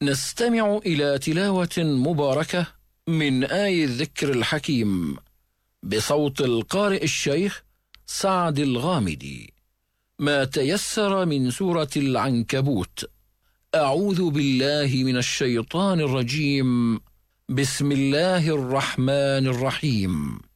نستمع إلى تلاوة مباركة من آي الذكر الحكيم بصوت القارئ الشيخ سعد الغامدي. ما تيسر من سورة العنكبوت. أعوذ بالله من الشيطان الرجيم. بسم الله الرحمن الرحيم.